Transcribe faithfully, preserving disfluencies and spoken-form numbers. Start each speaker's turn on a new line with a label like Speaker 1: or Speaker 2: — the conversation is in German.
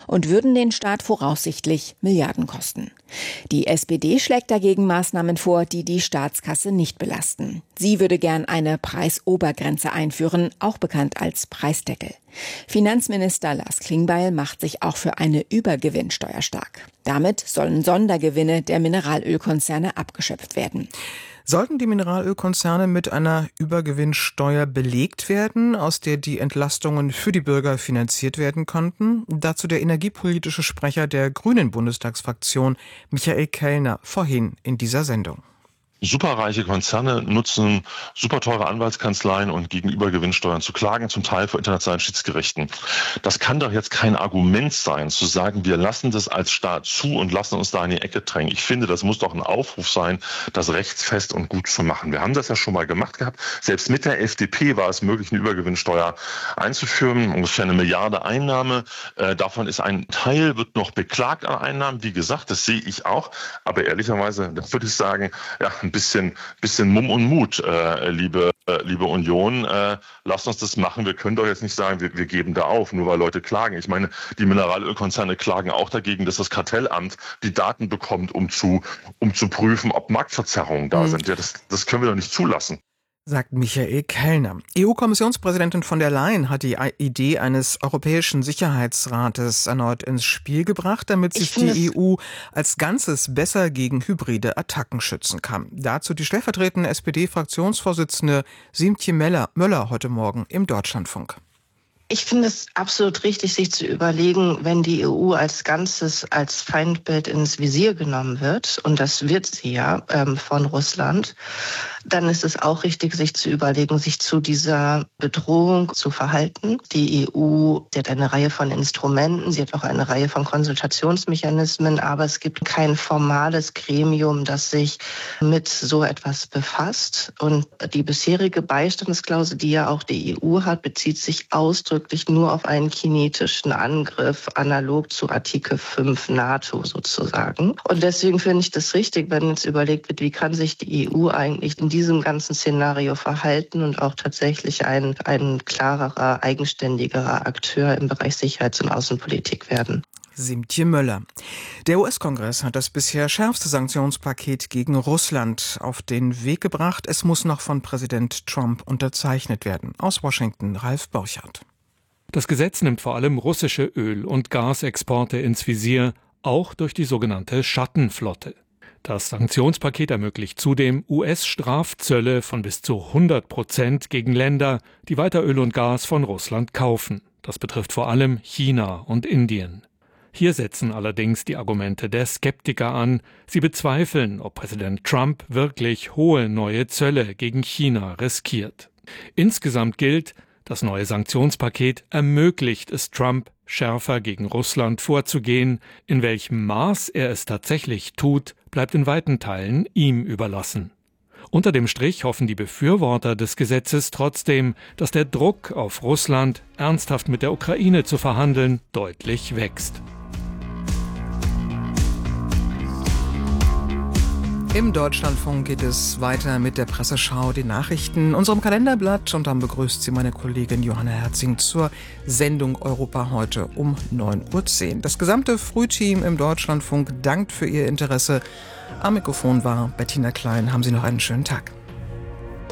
Speaker 1: und würden den Staat voraussichtlich Milliarden kosten. Die S P D schlägt dagegen Maßnahmen vor, die die Staatskasse nicht belasten. Sie würde gern eine Preisobergrenze einführen, auch bekannt als Preisdeckel. Finanzminister Lars Klingbeil macht sich auch für eine Übergewinnsteuer stark. Damit sollen Sondergewinne der Mineralölkonzerne abgeschöpft werden.
Speaker 2: Sollten die Mineralölkonzerne mit einer Übergewinnsteuer belegt werden, aus der die Entlastungen für die Bürger finanziert werden könnten? Dazu der energiepolitische Sprecher der Grünen Bundestagsfraktion, Michael Kellner, vorhin in dieser Sendung.
Speaker 3: Superreiche Konzerne nutzen super teure Anwaltskanzleien und gegen Übergewinnsteuern zu klagen, zum Teil vor internationalen Schiedsgerichten. Das kann doch jetzt kein Argument sein, zu sagen, wir lassen das als Staat zu und lassen uns da in die Ecke drängen. Ich finde, das muss doch ein Aufruf sein, das rechtsfest und gut zu machen. Wir haben das ja schon mal gemacht gehabt. Selbst mit der F D P war es möglich, eine Übergewinnsteuer einzuführen. Ungefähr eine Milliarde Einnahme. Äh, davon ist ein Teil, wird noch beklagt an Einnahmen. Wie gesagt, das sehe ich auch. Aber ehrlicherweise, da würde ich sagen, ja, ein bisschen, bisschen Mumm und Mut, äh, liebe, äh, liebe Union. Äh, lasst uns das machen. Wir können doch jetzt nicht sagen, wir, wir geben da auf, nur weil Leute klagen. Ich meine, die Mineralölkonzerne klagen auch dagegen, dass das Kartellamt die Daten bekommt, um zu, um zu prüfen, ob Marktverzerrungen da mhm. sind. Ja, das, das können wir doch nicht zulassen.
Speaker 2: Sagt Michael Kellner. E U-Kommissionspräsidentin von der Leyen hat die Idee eines Europäischen Sicherheitsrates erneut ins Spiel gebracht, damit sich die E U als Ganzes besser gegen hybride Attacken schützen kann. Dazu die stellvertretende S P D-Fraktionsvorsitzende Siemtje Möller, Möller heute Morgen im Deutschlandfunk.
Speaker 4: Ich finde es absolut richtig, sich zu überlegen, wenn die E U als Ganzes als Feindbild ins Visier genommen wird, und das wird sie ja ähm, von Russland, dann ist es auch richtig, sich zu überlegen, sich zu dieser Bedrohung zu verhalten. Die E U, sie hat eine Reihe von Instrumenten, sie hat auch eine Reihe von Konsultationsmechanismen, aber es gibt kein formales Gremium, das sich mit so etwas befasst. Und die bisherige Beistandsklausel, die ja auch die E U hat, bezieht sich ausdrücklich nur auf einen kinetischen Angriff, analog zu Artikel fünf NATO sozusagen. Und deswegen finde ich das richtig, wenn jetzt überlegt wird, wie kann sich die E U eigentlich in diesem ganzen Szenario verhalten und auch tatsächlich ein, ein klarerer, eigenständigerer Akteur im Bereich Sicherheits- und Außenpolitik werden.
Speaker 2: Siemtje Möller. Der U S-Kongress hat das bisher schärfste Sanktionspaket gegen Russland auf den Weg gebracht. Es muss noch von Präsident Trump unterzeichnet werden. Aus Washington, Ralf Borchardt.
Speaker 5: Das Gesetz nimmt vor allem russische Öl- und Gasexporte ins Visier, auch durch die sogenannte Schattenflotte. Das Sanktionspaket ermöglicht zudem U S-Strafzölle von bis zu hundert Prozent gegen Länder, die weiter Öl und Gas von Russland kaufen. Das betrifft vor allem China und Indien. Hier setzen allerdings die Argumente der Skeptiker an. Sie bezweifeln, ob Präsident Trump wirklich hohe neue Zölle gegen China riskiert. Insgesamt gilt, das neue Sanktionspaket ermöglicht es Trump, schärfer gegen Russland vorzugehen. In welchem Maß er es tatsächlich tut, bleibt in weiten Teilen ihm überlassen. Unter dem Strich hoffen die Befürworter des Gesetzes trotzdem, dass der Druck auf Russland, ernsthaft mit der Ukraine zu verhandeln, deutlich wächst.
Speaker 2: Im Deutschlandfunk geht es weiter mit der Presseschau, den Nachrichten, unserem Kalenderblatt, und dann begrüßt sie meine Kollegin Johanna Herzing zur Sendung Europa heute um neun Uhr zehn. Das gesamte Frühteam im Deutschlandfunk dankt für Ihr Interesse. Am Mikrofon war Bettina Klein. Haben Sie noch einen schönen Tag.